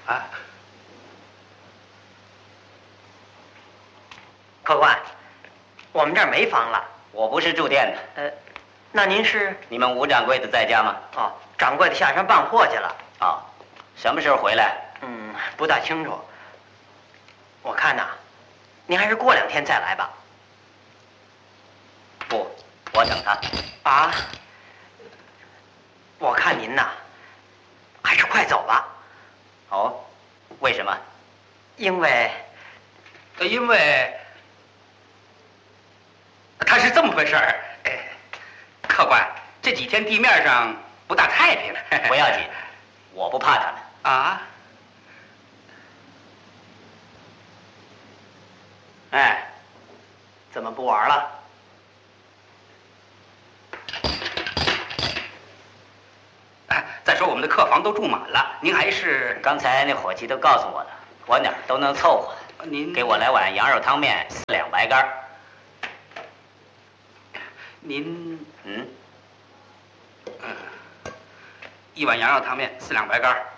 啊， 客官，我们这儿没房了。 我不是住店的。 那您是？ 你们吴掌柜的在家吗？ 哦，掌柜的下山办货去了。 啊，什么时候回来？ 不大清楚。我看呐，您还是过2天再来吧。 不，我等他。 啊？我看您呐，还是快走吧。 哦，为什么？ 因为他是这么回事儿。客官，这几天地面上不大太平。 不要紧，我不怕他们。 啊？ 哎，怎么不玩了？ 再说我们的客房都住满了，您还是…… 刚才那伙计都告诉我了，我哪儿都能凑合。 您给我来碗羊肉汤面，4两白干。 您1碗羊肉汤面，4两白干。